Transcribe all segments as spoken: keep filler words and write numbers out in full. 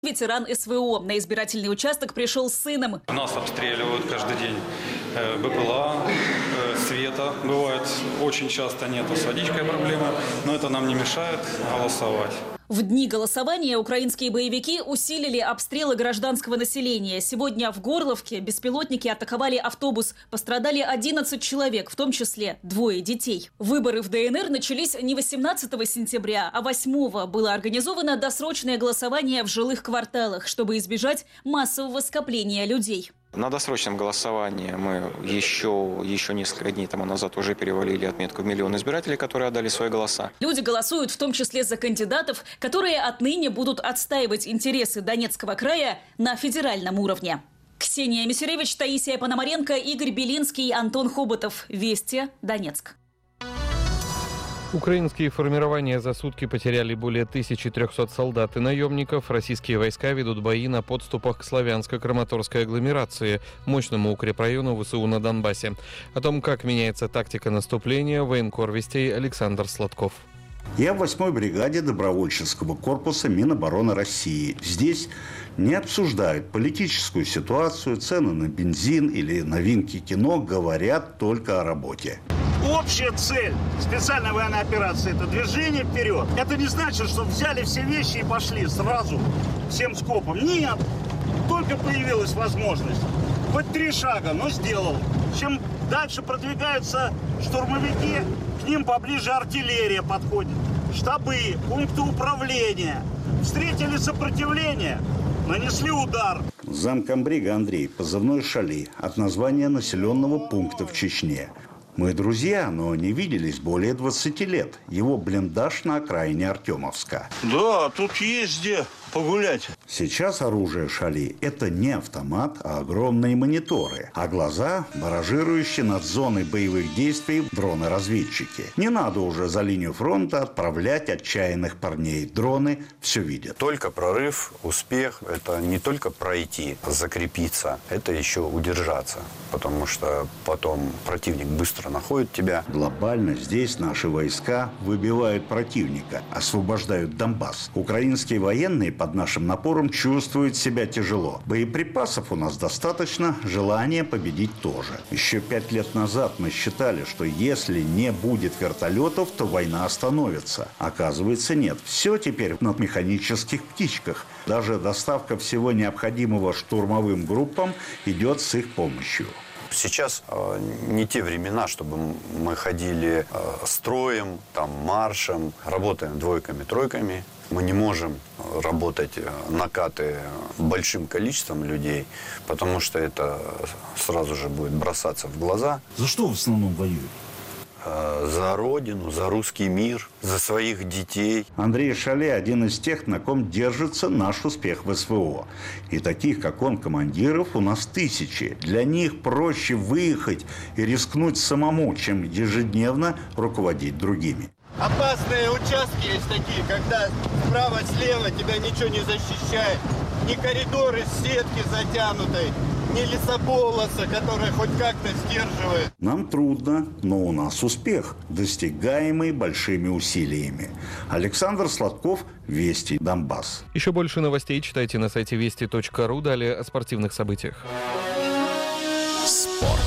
Ветеран СВО на избирательный участок пришел с сыном. Нас обстреливают каждый день. БПЛА, света бывает очень часто нету. С водичкой проблемы, но это нам не мешает голосовать. В дни голосования украинские боевики усилили обстрелы гражданского населения. Сегодня в Горловке беспилотники атаковали автобус. Пострадали одиннадцать человек, в том числе двое детей. Выборы в ДНР начались не восемнадцатого сентября, а восьмого. Было организовано досрочное голосование в жилых кварталах, чтобы избежать массового скопления людей. На досрочном голосовании мы еще, еще несколько дней тому назад уже перевалили отметку в миллион избирателей, которые отдали свои голоса. Люди голосуют в том числе за кандидатов, которые отныне будут отстаивать интересы Донецкого края на федеральном уровне. Ксения Мисюревич, Таисия Пономаренко, Игорь Белинский, Антон Хоботов. Вести, Донецк. Украинские формирования за сутки потеряли более тысячи трехсот солдат и наемников. Российские войска ведут бои на подступах к Славянско-Краматорской агломерации, мощному укрепрайону ВСУ на Донбассе. О том, как меняется тактика наступления, военкор Вестей Александр Сладков. Я в восьмой бригаде добровольческого корпуса Минобороны России. Здесь не обсуждают политическую ситуацию, цены на бензин или новинки кино, говорят только о работе. Общая цель специальной военной операции – это движение вперед. Это не значит, что взяли все вещи и пошли сразу всем скопом. Нет, только появилась возможность. Хоть три шага, но сделал. Чем дальше продвигаются штурмовики, к ним поближе артиллерия подходит. Штабы, пункты управления. Встретили сопротивление, нанесли удар. Замкомбрига Андрей, позывной Шали, от названия населенного пункта в Чечне. Мы друзья, но не виделись более двадцати лет. Его блиндаж на окраине Артемовска. Да, тут есть где погулять. Сейчас оружие Шали – это не автомат, а огромные мониторы. А глаза – баражирующие над зоной боевых действий дроны-разведчики. Не надо уже за линию фронта отправлять отчаянных парней. Дроны все видят. Только прорыв, успех – это не только пройти, закрепиться, это еще удержаться. Потому что потом противник быстро находит тебя. Глобально здесь наши войска выбивают противника, освобождают Донбасс. Украинские военные под нашим напором чувствуют себя тяжело. Боеприпасов у нас достаточно, желание победить тоже. Еще пять лет назад мы считали, что если не будет вертолетов, то война остановится. Оказывается, нет. Все теперь на механических птичках. Даже доставка всего необходимого штурмовым группам идет с их помощью. Сейчас э, не те времена, чтобы мы ходили э, строем, там, маршем, работаем двойками, тройками. Мы не можем работать накаты большим количеством людей, потому что это сразу же будет бросаться в глаза. За что в основном воюют? За родину, за русский мир, за своих детей. Андрей Шали – один из тех, на ком держится наш успех в СВО. И таких, как он, командиров у нас тысячи. Для них проще выехать и рискнуть самому, чем ежедневно руководить другими. Опасные участки есть такие, когда справа-слева тебя ничего не защищает. Ни коридор из сетки затянутой, ни лесополоса, которая хоть как-то сдерживает. Нам трудно, но у нас успех, достигаемый большими усилиями. Александр Сладков, Вести, Донбасс. Еще больше новостей читайте на сайте вести точка ру. Далее о спортивных событиях. Спорт.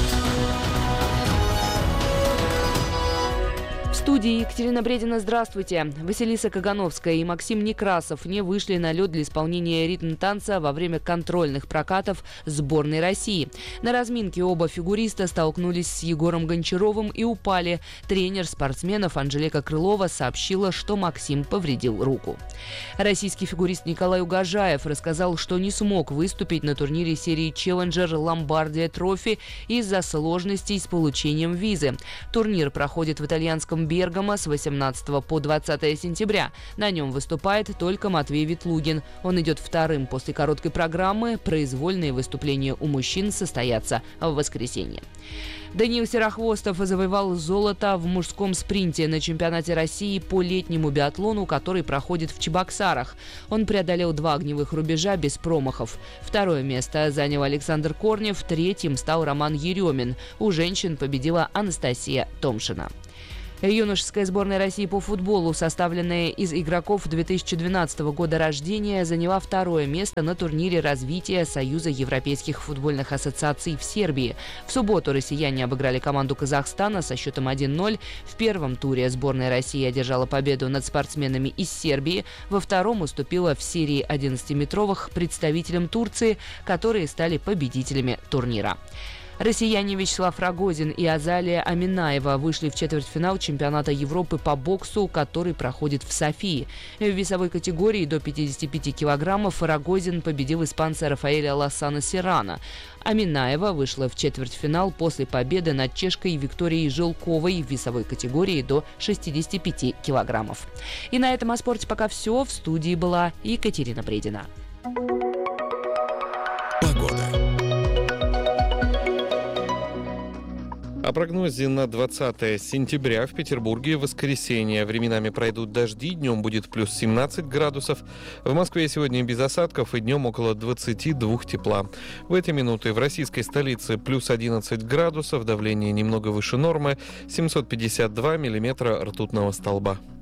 В студии Екатерина Бредина, здравствуйте. Василиса Кагановская и Максим Некрасов не вышли на лед для исполнения ритм-танца во время контрольных прокатов сборной России. На разминке оба фигуриста столкнулись с Егором Гончаровым и упали. Тренер спортсменов Анжелика Крылова сообщила, что Максим повредил руку. Российский фигурист Николай Угожаев рассказал, что не смог выступить на турнире серии «Челленджер Ломбардия Трофи» из-за сложностей с получением визы. Турнир проходит в итальянском Бергамо с восемнадцатого по двадцатое сентября. На нем выступает только Матвей Ветлугин. Он идет вторым после короткой программы. Произвольные выступления у мужчин состоятся в воскресенье. Даниил Серохвостов завоевал золото в мужском спринте на чемпионате России по летнему биатлону, который проходит в Чебоксарах. Он преодолел два огневых рубежа без промахов. Второе место занял Александр Корнев, третьим стал Роман Еремин. У женщин победила Анастасия Томшина. Юношеская сборная России по футболу, составленная из игроков две тысячи двенадцатого года рождения, заняла второе место на турнире развития Союза европейских футбольных ассоциаций в Сербии. В субботу россияне обыграли команду Казахстана со счетом один ноль. В первом туре сборная России одержала победу над спортсменами из Сербии. Во втором уступила в серии одиннадцатиметровых представителям Турции, которые стали победителями турнира. Россияне Вячеслав Рогозин и Азалия Аминаева вышли в четвертьфинал чемпионата Европы по боксу, который проходит в Софии. В весовой категории до пятидесяти пяти килограммов Рогозин победил испанца Рафаэля Лассана Серрано. Аминаева вышла в четвертьфинал после победы над чешкой Викторией Жилковой в весовой категории до шестидесяти пяти килограммов. И на этом о спорте пока все. В студии была Екатерина Бредина. О прогнозе на двадцатое сентября в Петербурге в воскресенье. Временами пройдут дожди, днем будет плюс семнадцать градусов. В Москве сегодня без осадков и днем около двадцати двух тепла. В эти минуты в российской столице плюс одиннадцать градусов, давление немного выше нормы, семьсот пятьдесят два миллиметра ртутного столба.